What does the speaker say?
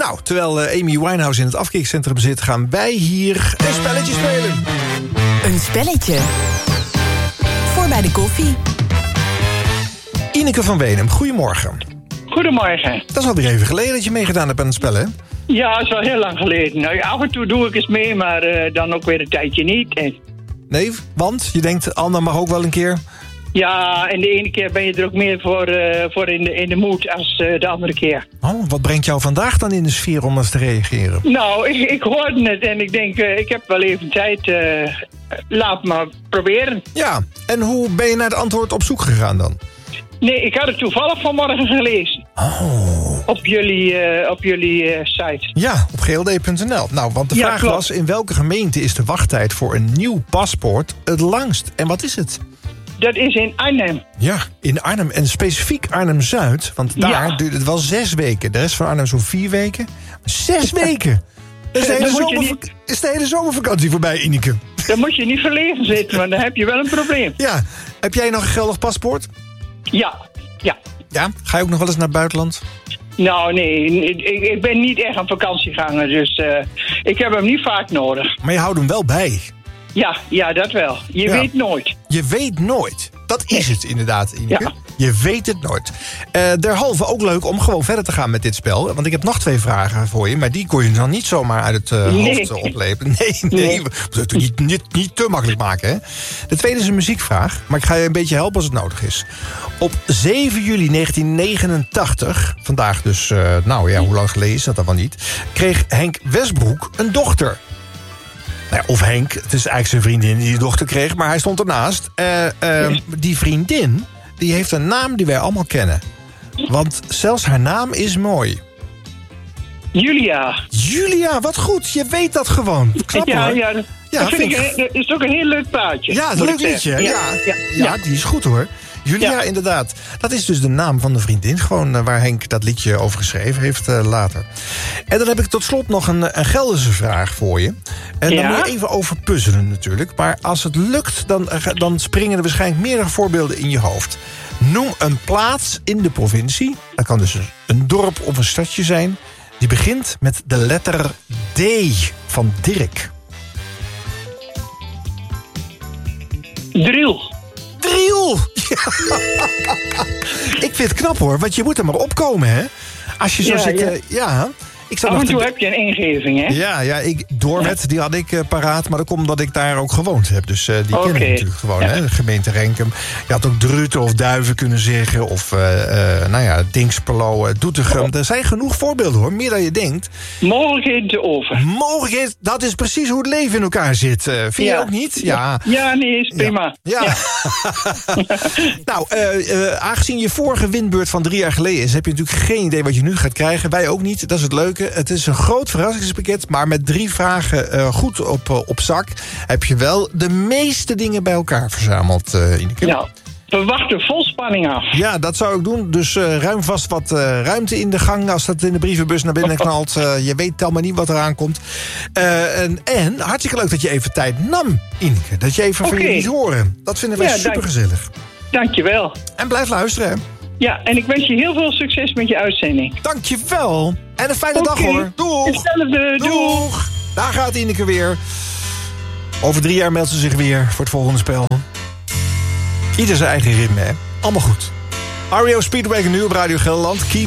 Nou, terwijl Amy Winehouse in het afkikcentrum zit, gaan wij hier een spelletje spelen. Een spelletje. Voor bij de koffie. Ineke van Weenem, goedemorgen. Goedemorgen. Dat is alweer even geleden dat je meegedaan hebt aan het spel, hè? Ja, dat is wel heel lang geleden. Nou, af en toe doe ik eens mee, maar dan ook weer een tijdje niet. En... Nee, want je denkt, Anna mag ook wel een keer. Ja, en de ene keer ben je er ook meer voor in de moed als de andere keer. Oh, wat brengt jou vandaag dan in de sfeer om eens te reageren? Nou, ik hoorde het en ik denk, ik heb wel even tijd. Laat maar proberen. Ja, en hoe ben je naar het antwoord op zoek gegaan dan? Nee, ik had het toevallig vanmorgen gelezen. Oh. Op jullie site. Ja, op gld.nl. Nou, want de vraag was, in welke gemeente is de wachttijd voor een nieuw paspoort het langst? En wat is het? Dat is in Arnhem. Ja, in Arnhem. En specifiek Arnhem-Zuid. Want daar duurde het wel 6 weken. De rest van Arnhem zo'n 4 weken. 6 weken! Is de hele zomervakantie voorbij, Ineke? Dan moet je niet verlegen zitten, want dan heb je wel een probleem. Ja. Heb jij nog een geldig paspoort? Ja. Ja? Ga je ook nog wel eens naar het buitenland? Nou, nee. Ik ben niet echt een vakantieganger, dus ik heb hem niet vaak nodig. Maar je houdt hem wel bij. Ja, dat wel. Je weet nooit. Je weet nooit. Dat is het inderdaad, Ineke. Ja. Je weet het nooit. Derhalve ook leuk om gewoon verder te gaan met dit spel. Want ik heb nog 2 vragen voor je. Maar die kon je dan niet zomaar uit het hoofd oplepen. Nee. We moeten het niet te makkelijk maken. Hè? De tweede is een muziekvraag. Maar ik ga je een beetje helpen als het nodig is. Op 7 juli 1989, vandaag dus, hoe lang geleden is dat dan wel niet, kreeg Henk Westbroek een dochter. Of Henk, het is eigenlijk zijn vriendin die dochter kreeg, maar hij stond ernaast. Die vriendin, die heeft een naam die wij allemaal kennen. Want zelfs haar naam is mooi. Julia, wat goed. Je weet dat gewoon. Knap, hoor. Dat is ook een heel leuk plaatje. Ja, een leuk liedje. Ja, die is goed hoor. Julia, inderdaad. Dat is dus de naam van de vriendin. Gewoon waar Henk dat liedje over geschreven heeft later. En dan heb ik tot slot nog een Gelderse vraag voor je. En dan moet je even over puzzelen natuurlijk. Maar als het lukt, dan springen er waarschijnlijk meerdere voorbeelden in je hoofd. Noem een plaats in de provincie. Dat kan dus een dorp of een stadje zijn. Die begint met de letter D van Dirk. Driel. Ja. Ik vind het knap hoor, want je moet er maar opkomen, hè? Als je zo zit... Af en toe heb je een ingeving, hè? Ja, Doorwet, die had ik paraat, maar dat komt omdat ik daar ook gewoond heb. Dus die ken ik natuurlijk gewoon, hè? De gemeente Renkum. Je had ook Druten of Duiven kunnen zeggen. Of, Dinxperlo, Doetinchem. Er zijn genoeg voorbeelden, hoor. Meer dan je denkt. Mogelijkheden te over. Mogelijkheden, dat is precies hoe het leven in elkaar zit. Vind je ook niet? Ja, nee, is prima. Ja. Nou, aangezien je vorige winbeurt van 3 jaar geleden is, heb je natuurlijk geen idee wat je nu gaat krijgen. Wij ook niet, dat is het leuke. Het is een groot verrassingspakket, maar met 3 vragen goed op zak heb je wel de meeste dingen bij elkaar verzameld, Ineke. Nou, we wachten vol spanning af. Ja, dat zou ik doen. Dus ruim vast wat ruimte in de gang als dat in de brievenbus naar binnen knalt. Je weet tel maar niet wat eraan komt. En hartstikke leuk dat je even tijd nam, Ineke. Dat je even van je liet horen. Dat vinden wij supergezellig. Dankjewel. En blijf luisteren, hè. Ja, en ik wens je heel veel succes met je uitzending. Dankjewel. En een fijne dag, hoor. Doeg. Hetzelfde. Doeg. Daar gaat Ineke weer. Over 3 jaar meldt ze zich weer voor het volgende spel. Ieder zijn eigen ritme, hè. Allemaal goed. REO Speedwagon nu op Radio Gelderland.